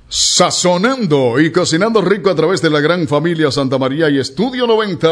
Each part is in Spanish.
Sazonando y cocinando rico a través de la gran familia Santa María y Estudio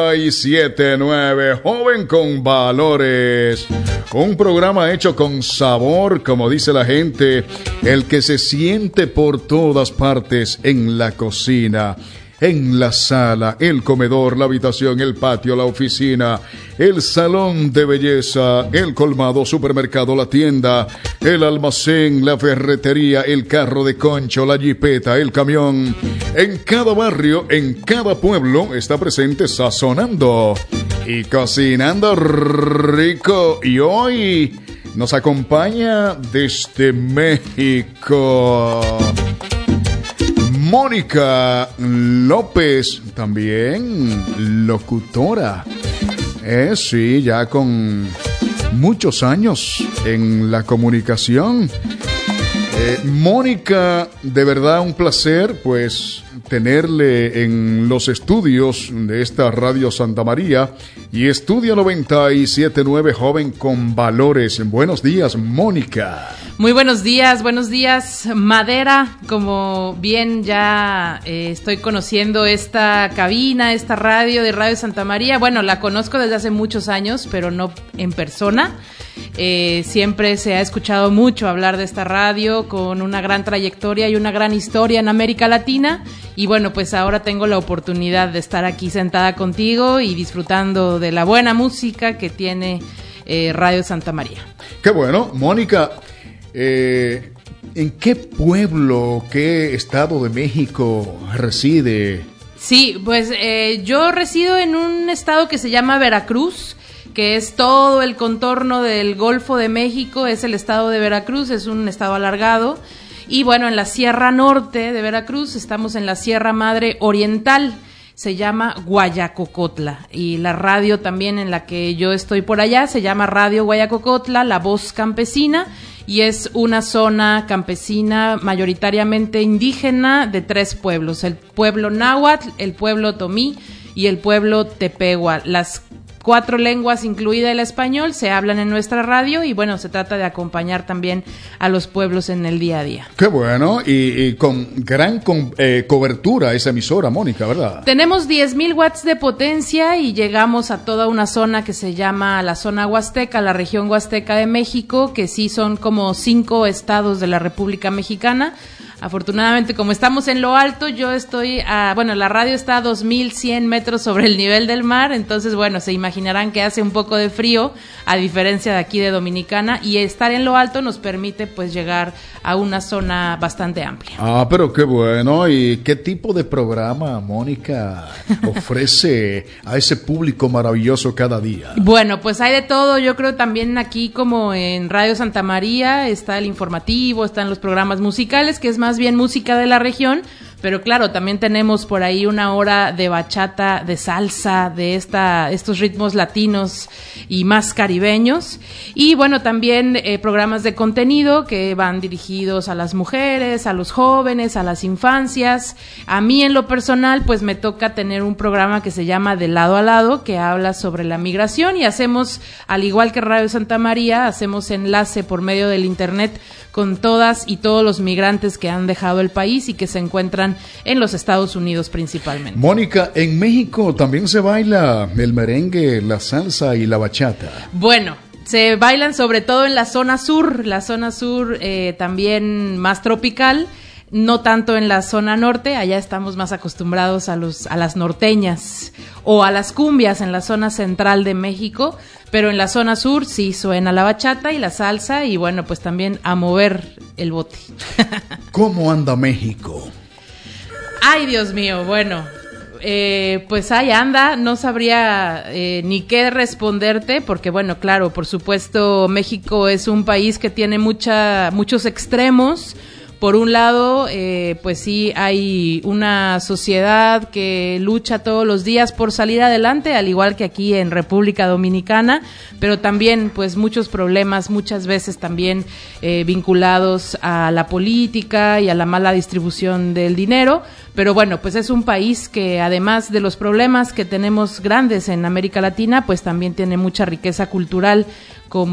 97.9, joven con valores. Un programa hecho con sabor, como dice la gente, el que se siente por todas partes en la cocina, en la sala, el comedor, la habitación, el patio, la oficina, el salón de belleza, el colmado, supermercado, la tienda, el almacén, la ferretería, el carro de concho, la jipeta, el camión. En cada barrio, en cada pueblo está presente Sazonando y cocinando rico. Y hoy nos acompaña desde México Mónica López, también locutora. Sí, ya con muchos años en la comunicación. Mónica, de verdad un placer, pues, tenerle en los estudios de esta Radio Santa María y Estudio 97.9, joven con valores. Buenos días, Mónica. Muy buenos días, Madera. Como bien ya estoy conociendo esta cabina, esta radio de Radio Santa María. Bueno, la conozco desde hace muchos años, pero no en persona. Siempre se ha escuchado mucho hablar de esta radio con una gran trayectoria y una gran historia en América Latina. Y bueno, pues ahora tengo la oportunidad de estar aquí sentada contigo y disfrutando de la buena música que tiene Radio Santa María. Qué bueno, Mónica. ¿En qué pueblo, qué estado de México reside? Sí, pues yo resido en un estado que se llama Veracruz, que es todo el contorno del Golfo de México, es el estado de Veracruz, es un estado alargado. Y bueno, en la Sierra Norte de Veracruz estamos en la Sierra Madre Oriental, se llama Guayacocotla. Y la radio también en la que yo estoy por allá se llama Radio Guayacocotla, La Voz Campesina, y es una zona campesina mayoritariamente indígena de 3 pueblos, el pueblo náhuatl, el pueblo tomí y el pueblo tepehua. Las 4 lenguas, incluida el español, se hablan en nuestra radio y bueno, se trata de acompañar también a los pueblos en el día a día. Qué bueno, y con gran cobertura esa emisora, Mónica, ¿verdad? Tenemos 10,000 watts de potencia y llegamos a toda una zona que se llama la zona Huasteca, la región Huasteca de México, que sí son como 5 estados de la República Mexicana. Afortunadamente, como estamos en lo alto, yo estoy la radio está a 2,100 metros sobre el nivel del mar, entonces, bueno, se imaginarán que hace un poco de frío, a diferencia de aquí de Dominicana, y estar en lo alto nos permite, pues, llegar a una zona bastante amplia. Pero qué bueno. ¿Y qué tipo de programa, Mónica, ofrece a ese público maravilloso cada día? Bueno, pues hay de todo. Yo creo también aquí, como en Radio Santa María, está el informativo, están los programas musicales, que es más bien música de la región, pero claro, también tenemos por ahí una hora de bachata, de salsa, de estos ritmos latinos y más caribeños, y bueno, también programas de contenido que van dirigidos a las mujeres, a los jóvenes, a las infancias. A mí en lo personal, pues me toca tener un programa que se llama De Lado a Lado, que habla sobre la migración, y hacemos, al igual que Radio Santa María, hacemos enlace por medio del internet con todas y todos los migrantes que han dejado el país y que se encuentran en los Estados Unidos principalmente. Mónica, en México también se baila el merengue, la salsa y la bachata. Bueno, se bailan sobre todo en la zona sur también más tropical, no tanto en la zona norte. Allá estamos más acostumbrados a las norteñas o a las cumbias en la zona central de México, pero en la zona sur sí suena la bachata y la salsa, y bueno, pues también a mover el bote. ¿Cómo anda México? Ay, Dios mío, bueno, pues ahí anda. No sabría ni qué responderte, porque bueno, claro, por supuesto, México es un país que tiene muchos extremos. Por un lado, pues sí, hay una sociedad que lucha todos los días por salir adelante, al igual que aquí en República Dominicana, pero también pues muchos problemas, muchas veces también vinculados a la política y a la mala distribución del dinero. Pero bueno, pues es un país que, además de los problemas que tenemos grandes en América Latina, pues también tiene mucha riqueza cultural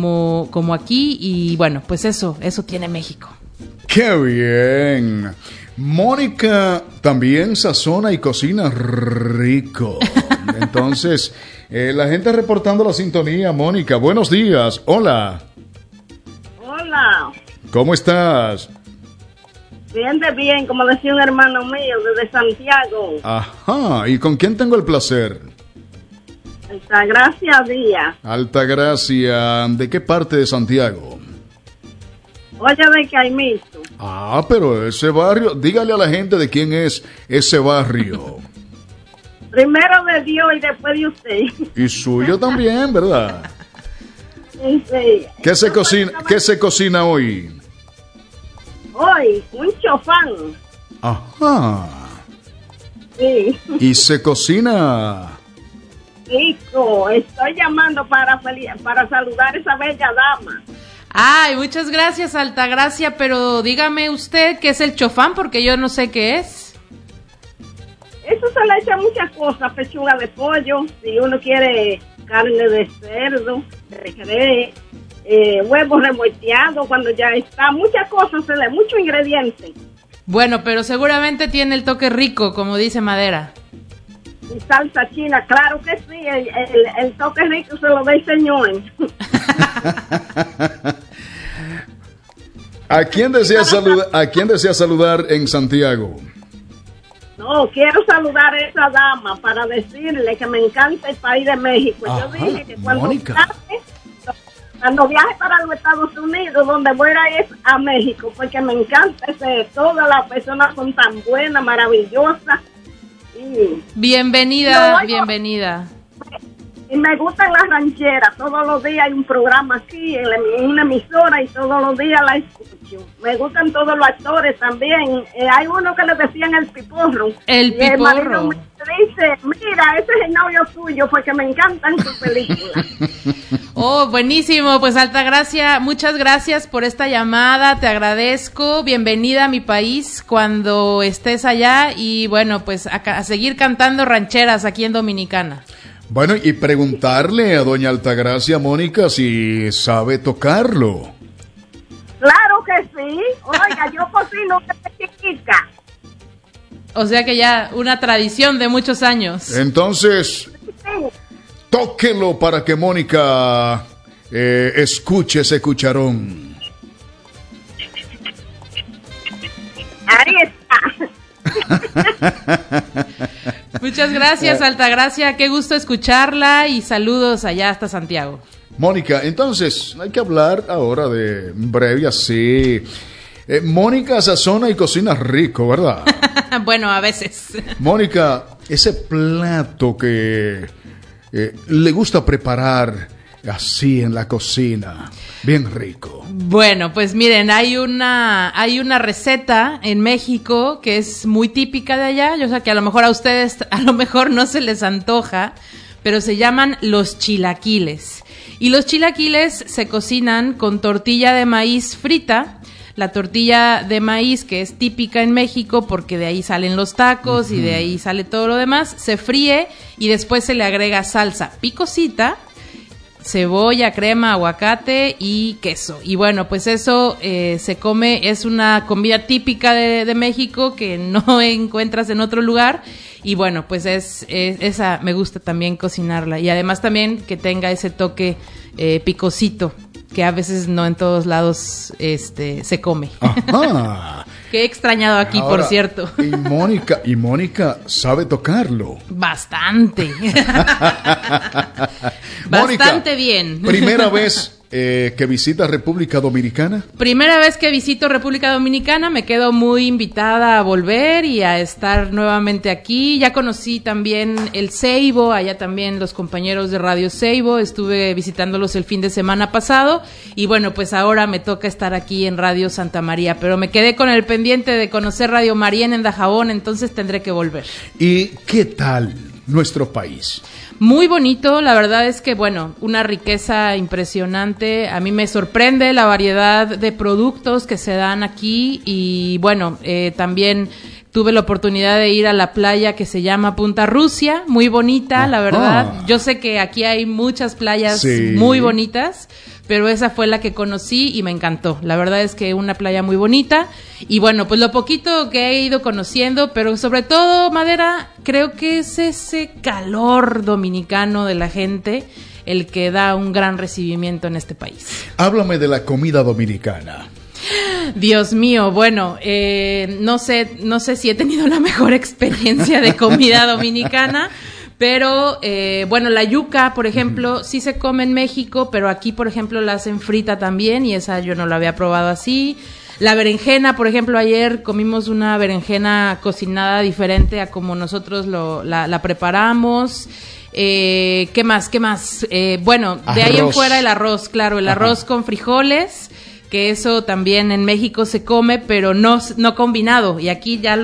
como aquí, y bueno, pues eso tiene México. ¡Qué bien! Mónica también sazona y cocina rico. Entonces, la gente reportando la sintonía. Mónica, buenos días. Hola. Hola. ¿Cómo estás? Bien de bien, como decía un hermano mío desde Santiago. Ajá, ¿y con quién tengo el placer? Altagracia Díaz. Altagracia, ¿de qué parte de Santiago? Oye, de Caimito. Ah, pero ese barrio, dígale a la gente de quién es ese barrio. Primero de Dios y después de usted. Y suyo también, ¿verdad? Sí. ¿Qué se cocina hoy? Hoy, un chofán. Ajá. Sí. ¿Y se cocina? Rico. Estoy llamando para saludar a esa bella dama. Ay, muchas gracias, Altagracia, pero dígame usted qué es el chofán, porque yo no sé qué es. Eso se le echa muchas cosas, pechuga de pollo, si uno quiere carne de cerdo, de huevos revolteados, cuando ya está, muchas cosas, se le muchos ingredientes. Bueno, pero seguramente tiene el toque rico, como dice Madera. Y salsa china, claro que sí, el toque rico se lo da el señor. ¿A quién desea saludar en Santiago? No, quiero saludar a esa dama para decirle que me encanta el país de México. Ajá, yo dije que cuando viaje para los Estados Unidos, donde voy a ir a México, porque me encanta todas las personas son tan buenas, maravillosas. Bienvenida, bienvenida. Y me gustan las rancheras, todos los días hay un programa aquí en una emisora y todos los días la escucho. Me gustan todos los actores también. Hay uno que le decían el piporro. El y el marido piporro. me dice, mira, ese es el novio tuyo porque me encantan sus películas. Oh, buenísimo, pues Altagracia, muchas gracias por esta llamada, te agradezco, bienvenida a mi país cuando estés allá y bueno, pues a seguir cantando rancheras aquí en Dominicana. Bueno, y preguntarle a doña Altagracia, Mónica, si sabe tocarlo. Claro que sí. Oiga, yo cocino desde chiquita. O sea que ya una tradición de muchos años. Entonces, tóquelo para que Mónica escuche ese cucharón. Ahí está. Muchas gracias, Altagracia, qué gusto escucharla y saludos allá hasta Santiago. Mónica, entonces, hay que hablar ahora de breve así. Mónica sazona y cocina rico, ¿verdad? Bueno, a veces. Mónica, ese plato que le gusta preparar así en la cocina, bien rico. Bueno, pues miren, hay una receta en México que es muy típica de allá. Yo sé que a lo mejor a ustedes a lo mejor no se les antoja, pero se llaman los chilaquiles. Y los chilaquiles se cocinan con tortilla de maíz frita. La tortilla de maíz, que es típica en México porque de ahí salen los tacos y de ahí sale todo lo demás, se fríe y después se le agrega salsa picosita, cebolla, crema, aguacate y queso. Y bueno, pues eso se come, es una comida típica de México que no encuentras en otro lugar. Y bueno, pues esa me gusta también cocinarla. Y además también que tenga ese toque picosito, que a veces no en todos lados se come. Ajá. Que he extrañado aquí, ahora, por cierto. Y Mónica sabe tocarlo. Bastante. Bastante bien. ¿Primera vez que visitas República Dominicana? Primera vez que visito República Dominicana, me quedo muy invitada a volver y a estar nuevamente aquí. Ya conocí también el Ceibo, allá también los compañeros de Radio Ceibo, estuve visitándolos el fin de semana pasado y bueno, pues ahora me toca estar aquí en Radio Santa María, pero me quedé con el pendiente de conocer Radio María en Dajabón, entonces tendré que volver. ¿Y qué tal nuestro país? Muy bonito, la verdad es que, bueno, una riqueza impresionante. A mí me sorprende la variedad de productos que se dan aquí y, bueno, también tuve la oportunidad de ir a la playa que se llama Punta Rusia, muy bonita, la verdad. Yo sé que aquí hay muchas playas muy bonitas, pero esa fue la que conocí y me encantó. La verdad es que una playa muy bonita y bueno, pues lo poquito que he ido conociendo, pero sobre todo, Madera, creo que es ese calor dominicano de la gente el que da un gran recibimiento en este país. Háblame de la comida dominicana. Dios mío, bueno, no sé si he tenido la mejor experiencia de comida dominicana, pero bueno, la yuca, por ejemplo, sí se come en México, pero aquí, por ejemplo, la hacen frita también y esa yo no la había probado así. La berenjena, por ejemplo, ayer comimos una berenjena cocinada diferente a como nosotros la preparamos. ¿Qué más? Bueno, de ahí en fuera el arroz, claro, el arroz con frijoles, que eso también en México se come, pero no combinado. Y aquí ya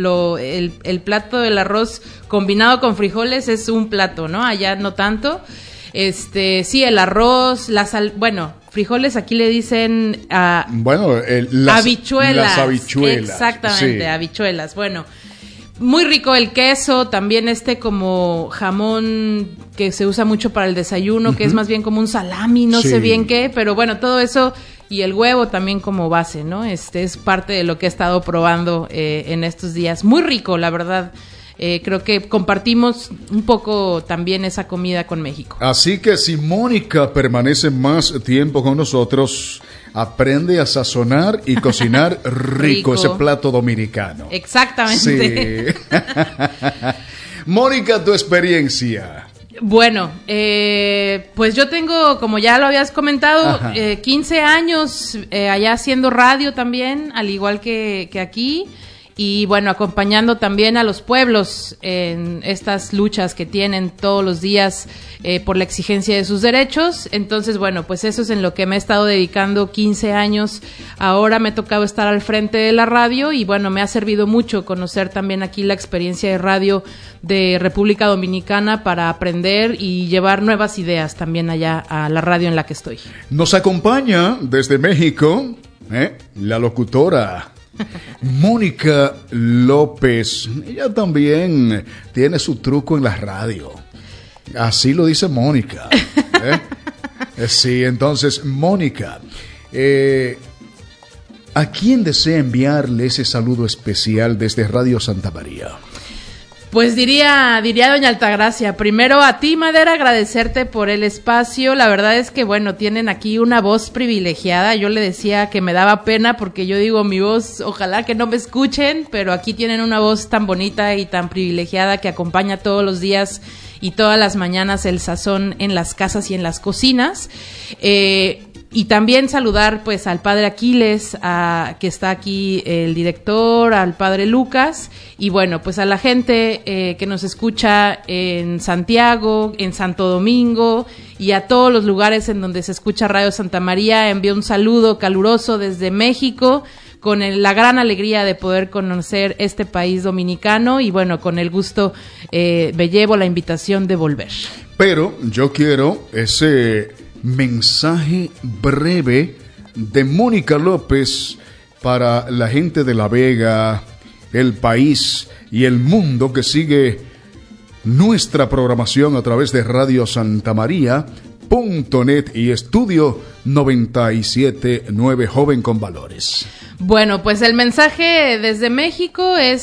el plato del arroz combinado con frijoles es un plato, ¿no? Allá no tanto. Sí, el arroz, la sal, bueno, frijoles aquí le dicen habichuelas. Las habichuelas. Exactamente, sí. Habichuelas. Bueno, muy rico el queso, también como jamón que se usa mucho para el desayuno, que es más bien como un salami, no sé bien qué, pero bueno, todo eso y el huevo también como base, ¿no? Es parte de lo que he estado probando en estos días. Muy rico, la verdad. Creo que compartimos un poco también esa comida con México. Así que si Mónica permanece más tiempo con nosotros, aprende a sazonar y cocinar rico ese plato dominicano. Exactamente. Sí. Mónica, tu experiencia. Bueno, pues yo tengo, como ya lo habías comentado, 15 años allá haciendo radio también, al igual que aquí. Y bueno, acompañando también a los pueblos en estas luchas que tienen todos los días por la exigencia de sus derechos. Entonces, bueno, pues eso es en lo que me he estado dedicando 15 años. Ahora me ha tocado estar al frente de la radio y bueno, me ha servido mucho conocer también aquí la experiencia de radio de República Dominicana para aprender y llevar nuevas ideas también allá a la radio en la que estoy. Nos acompaña desde México la locutora Mónica López. Ella también tiene su truco en la radio. Así lo dice Mónica. Sí, entonces, Mónica, ¿a quién desea enviarle ese saludo especial desde Radio Santa María? Pues diría doña Altagracia, primero a ti, Madera, agradecerte por el espacio. La verdad es que, bueno, tienen aquí una voz privilegiada. Yo le decía que me daba pena porque yo digo, mi voz, ojalá que no me escuchen, pero aquí tienen una voz tan bonita y tan privilegiada que acompaña todos los días y todas las mañanas el sazón en las casas y en las cocinas. Y también saludar pues al padre Aquiles, que está aquí el director, al padre Lucas, y bueno, pues a la gente que nos escucha en Santiago, en Santo Domingo y a todos los lugares en donde se escucha Radio Santa María. Envío un saludo caluroso desde México, con la gran alegría de poder conocer este país dominicano y bueno, con el gusto me llevo la invitación de volver. Pero yo quiero ese mensaje breve de Mónica López para la gente de La Vega, el país y el mundo que sigue nuestra programación a través de Radio Santa María.net y Estudio 97.9 Joven con Valores. Bueno, pues el mensaje desde México es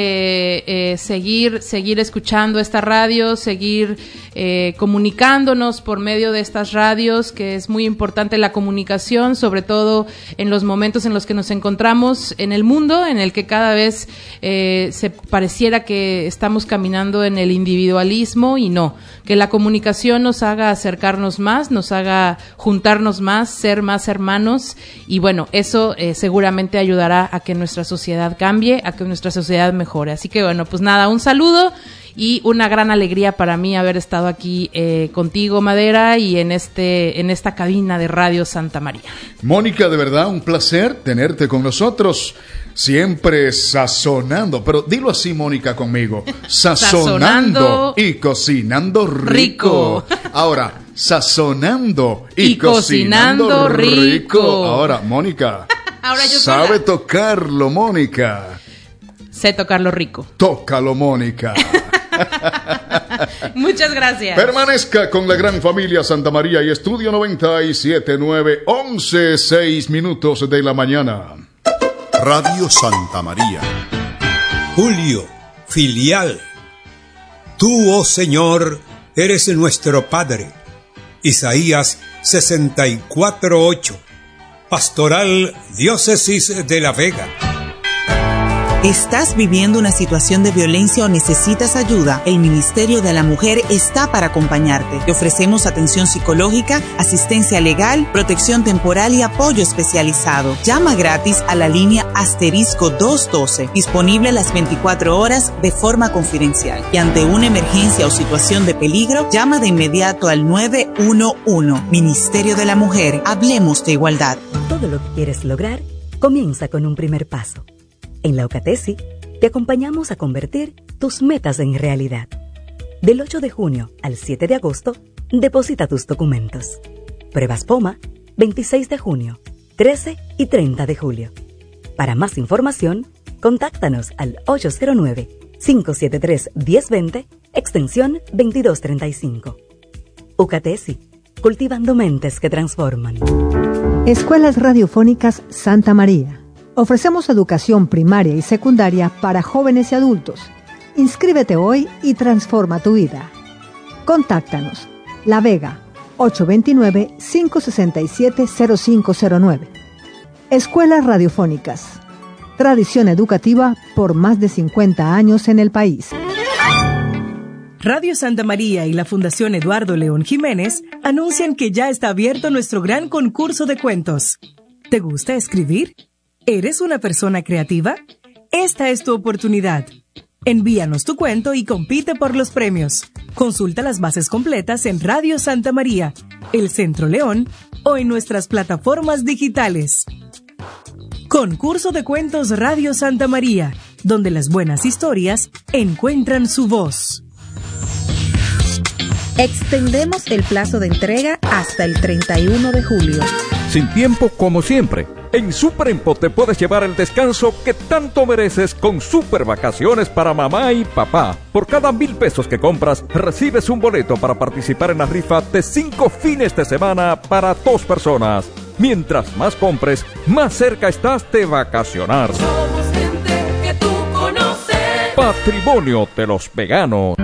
seguir escuchando esta radio, seguir comunicándonos por medio de estas radios, que es muy importante la comunicación, sobre todo en los momentos en los que nos encontramos en el mundo, en el que cada vez se pareciera que estamos caminando en el individualismo y no, que la comunicación nos haga acercarnos más, nos haga juntarnos más, ser más hermanos y bueno, eso seguramente ayudará a que nuestra sociedad cambie, a que nuestra sociedad mejore. Así que bueno, pues nada, un saludo y una gran alegría para mí haber estado aquí contigo, Madera, y en esta cabina de Radio Santa María. Mónica, de verdad, un placer tenerte con nosotros, siempre sazonando, pero dilo así, Mónica, conmigo, sazonando y cocinando rico. Ahora, sazonando y cocinando rico. Ahora, Mónica, ahora yo sabe tocarlo, Mónica. Sé tocarlo rico. Tócalo, Mónica. Muchas gracias. Permanezca con la gran familia Santa María y Estudio 97.9, 11:06 minutos de la mañana. Radio Santa María. Julio, filial. Tú, oh Señor, eres nuestro Padre. Isaías 64:8. Pastoral Diócesis de La Vega. ¿Estás viviendo una situación de violencia o necesitas ayuda? El Ministerio de la Mujer está para acompañarte. Te ofrecemos atención psicológica, asistencia legal, protección temporal y apoyo especializado. Llama gratis a la línea *212, disponible las 24 horas de forma confidencial. Y ante una emergencia o situación de peligro, llama de inmediato al 911. Ministerio de la Mujer, hablemos de igualdad. Todo lo que quieres lograr comienza con un primer paso. En la UCATESI te acompañamos a convertir tus metas en realidad. Del 8 de junio al 7 de agosto, deposita tus documentos. Pruebas POMA, 26 de junio, 13 y 30 de julio. Para más información, contáctanos al 809-573-1020, extensión 2235. UCATESI, cultivando mentes que transforman. Escuelas Radiofónicas Santa María. Ofrecemos educación primaria y secundaria para jóvenes y adultos. Inscríbete hoy y transforma tu vida. Contáctanos. La Vega, 829-567-0509. Escuelas Radiofónicas. Tradición educativa por más de 50 años en el país. Radio Santa María y la Fundación Eduardo León Jiménez anuncian que ya está abierto nuestro gran concurso de cuentos. ¿Te gusta escribir? ¿Eres una persona creativa? Esta es tu oportunidad. Envíanos tu cuento y compite por los premios. Consulta las bases completas en Radio Santa María, El Centro León o en nuestras plataformas digitales. Concurso de Cuentos Radio Santa María, donde las buenas historias encuentran su voz. Extendemos el plazo de entrega hasta el 31 de julio. Sin tiempo como siempre. En Superempo te puedes llevar el descanso que tanto mereces con Super Vacaciones para mamá y papá. Por cada 1,000 pesos que compras, recibes un boleto para participar en la rifa de 5 fines de semana para 2 personas. Mientras más compres, más cerca estás de vacacionar. Somos gente que tú conoces. Patrimonio de los veganos.